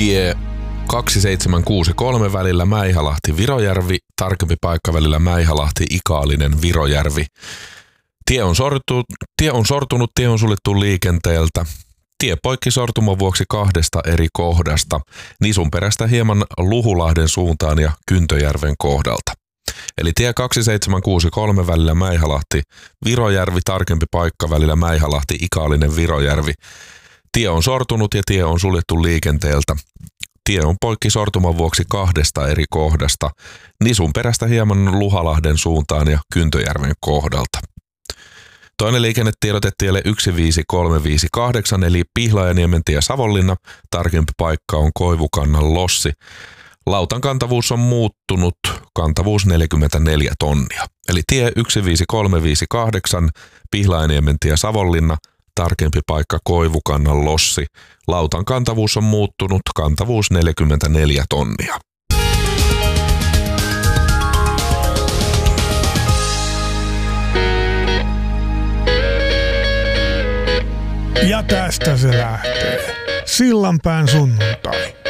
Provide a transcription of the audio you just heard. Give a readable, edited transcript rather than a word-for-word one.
Tie 2763 välillä Mäihälahti-Virojärvi, tarkempi paikka välillä Mäihälahti-Ikaalinen-Virojärvi. Tie on sortunut, tie on suljettu liikenteeltä. Tie poikki sortumon vuoksi 2 eri kohdasta, Nisunperästä hieman Luhulahden suuntaan ja Kyntöjärven kohdalta. Eli tie 2763 välillä Mäihälahti-Virojärvi, tarkempi paikka välillä Mäihälahti-Ikaalinen-Virojärvi. Tie on sortunut ja tie on suljettu liikenteeltä. Tie on poikki sortuman vuoksi 2 eri kohdasta, Nisunperästä hieman Luhalahden suuntaan ja Kyntöjärven kohdalta. Toinen liikennetiedote tielle 15358 eli Pihlajaniemen tie Savonlinna, tarkempi paikka on Koivukannan lossi. Lautan kantavuus on muuttunut, kantavuus 44 tonnia. Eli tie 15358, Pihlajaniemen tie Savonlinna, tarkempi paikka Koivukannan lossi. Lautan kantavuus on muuttunut, kantavuus 44 tonnia. Ja tästä se lähtee. Sillanpään sunnuntai.